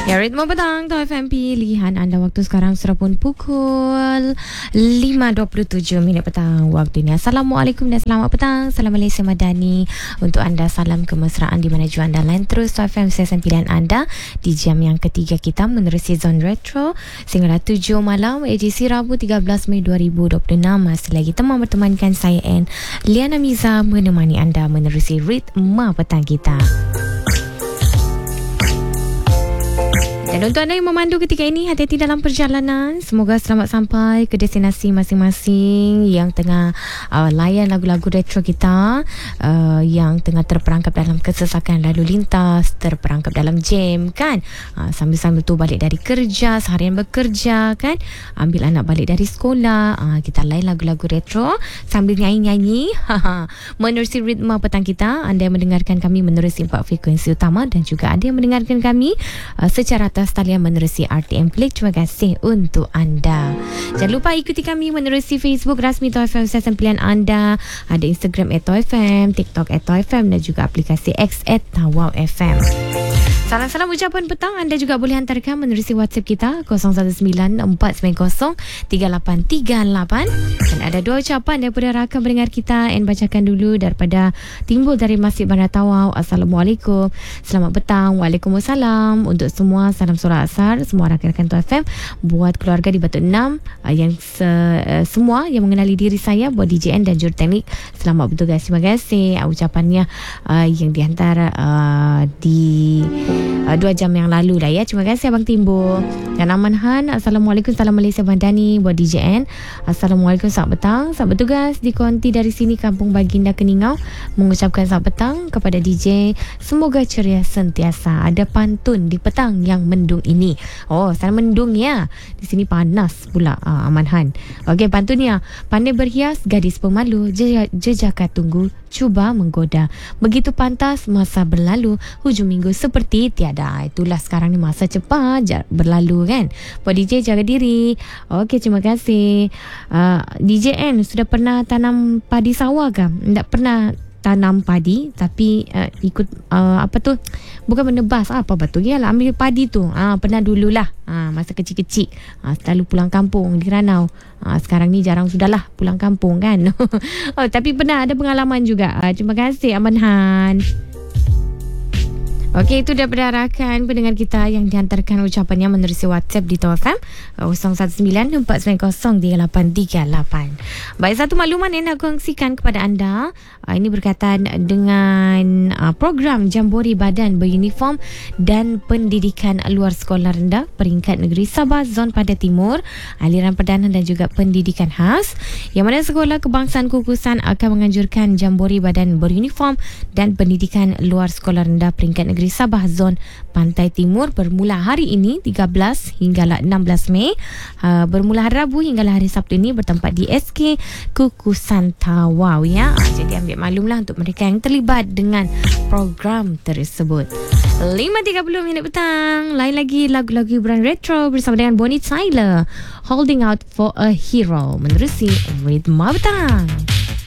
Ya, ritme petang Tau FM pilihan anda waktu sekarang sudah pun pukul 5.27 minit petang waktu ini. Assalamualaikum dan selamat petang. Salam Malaysia Madani untuk anda. Salam kemesraan di mana jua anda lain terus Tau FM stesen pilihan anda di jam yang ketiga kita menerusi Zone Retro sehingga 7 malam edisi Rabu 13 Mei 2026. Masih lagi teman bertemankan saya Liana Miza menemani anda menerusi ritme petang kita. Dan untuk anda yang memandu ketika ini, hati-hati dalam perjalanan. Semoga selamat sampai ke destinasi masing-masing yang tengah layan lagu-lagu retro kita, yang tengah terperangkap dalam kesesakan lalu lintas, terperangkap dalam jam kan, sambil-sambil tu balik dari kerja, seharian bekerja kan, ambil anak balik dari sekolah, kita layan lagu-lagu retro sambil nyanyi-nyanyi menerusi ritme petang kita. Anda yang mendengarkan kami menerusi 4 frekuensi utama dan juga ada yang mendengarkan kami secara atas talian menerusi RTM Play. Terima kasih untuk anda. Jangan lupa ikuti kami menerusi Facebook rasmi Tau FM stesen pilihan anda. Ada Instagram @TauFM, TikTok @TauFM dan juga aplikasi X @TauFM. Salam-salam ucapan petang anda juga boleh hantarkan menerusi WhatsApp kita 0194903838. Dan ada dua ucapan daripada rakan pendengar kita yang bacakan dulu daripada Timbul dari Masjid Bandar Tawau. Assalamualaikum, selamat petang. Waalaikumsalam untuk semua. Salam solat asar semua rakan-rakan Tau FM, buat keluarga di Batu 6 yang semua yang mengenali diri saya, buat DJN dan juruteknik, selamat bertugas. Terima kasih. Ucapannya yang dihantar di 2 jam yang lalu lah ya. Terima kasih Abang Timbul. Dan Aman Han, Assalamualaikum, salam Malaysia Madani buat DJN. Assalamualaikum, selamat petang. Selamat bertugas di konti dari sini Kampung Baginda Keningau. Mengucapkan selamat petang kepada DJ. Semoga ceria sentiasa. Ada pantun di petang yang mendung ini. Oh, sana mendung ya. Di sini panas pula. Aman Han. Okey, pantunnya. Pandai berhias, gadis pemalu. Jejaka tunggu, cuba menggoda. Begitu pantas masa berlalu, hujung minggu seperti tiada. Itulah sekarang ni masa cepat berlalu kan. Buat DJ jaga diri. Okey, terima kasih. DJN sudah pernah tanam padi sawah ke? Tak pernah tanam padi tapi ikut apa tu, bukan menebas apa betul ya lah, ambil padi tu pernah dululah masa kecil-kecil, selalu pulang kampung di Ranau. Sekarang ni jarang sudahlah pulang kampung kan. Tapi pernah ada pengalaman juga. Terima kasih Aman Han. Okey, itu daripada rakan pendengar kita yang dihantarkan ucapannya menerusi WhatsApp di Tau FM 0194903838. Baik, satu makluman yang nak kongsikan kepada anda. Ini berkaitan dengan program Jambori Badan Beruniform dan Pendidikan Luar Sekolah Rendah Peringkat Negeri Sabah Zon Pantai Timur, aliran perdana dan juga pendidikan khas, yang mana Sekolah Kebangsaan Kukusan akan menganjurkan Jambori Badan Beruniform dan Pendidikan Luar Sekolah Rendah Peringkat Negeri Sabah Zon Pantai Timur bermula hari ini 13 hinggalah 16 Mei, bermula hari Rabu hinggalah hari Sabtu ini bertempat di SK Kukusan Tawau ya. Jadi ambil maklumlah untuk mereka yang terlibat dengan program tersebut. 5.30 minit petang. Lain lagi lagu-lagu hiburan retro bersama dengan Bonnie Tyler, Holding Out for a Hero menerusi ritme petang.